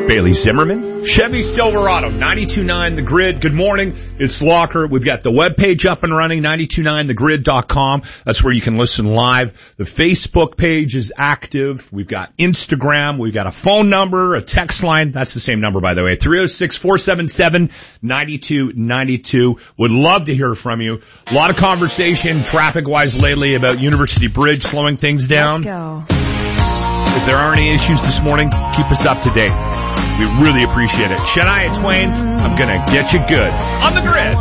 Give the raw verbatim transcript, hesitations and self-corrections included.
Bailey Zimmerman, Chevy Silverado, ninety-two point nine The Grid. Good morning. It's Locker. We've got the webpage up and running, nine two nine the grid dot com. That's where you can listen live. The Facebook page is active. We've got Instagram. We've got a phone number, a text line. That's the same number, by the way, three oh six, four seven seven, nine two nine two. Would love to hear from you. A lot of conversation, traffic-wise lately, about University Bridge slowing things down. Let's go. If there are any issues this morning, keep us up to date. We really appreciate it. Shania Twain, I'm gonna get you good on The Grid.